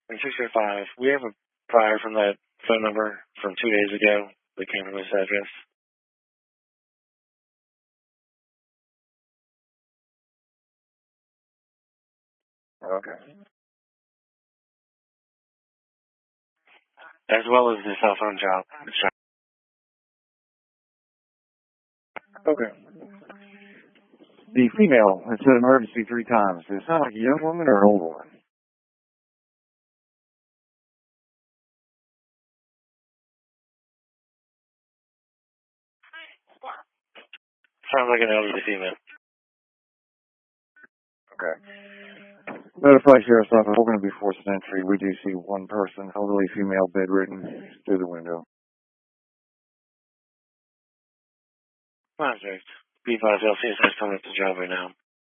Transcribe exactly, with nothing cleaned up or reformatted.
And six oh five, we have a prior from that phone number from two days ago that came from this address. Okay. As well as the cell phone job. Okay. The female has said emergency three times. Does it sound like a young woman or an old woman? Sounds like an elderly female. Okay. Notify Sheriff's Office. We're going to be forced an entry. We do see one person, elderly female, bedridden, through the window. Project. B five L C S is coming up the job right now.